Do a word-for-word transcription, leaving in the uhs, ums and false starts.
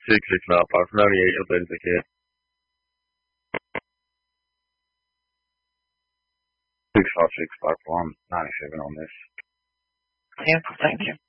six six Malpox ninety-eight. Updated the kid. Six five six five four. I'm ninety-seven on this. Yeah, thank you.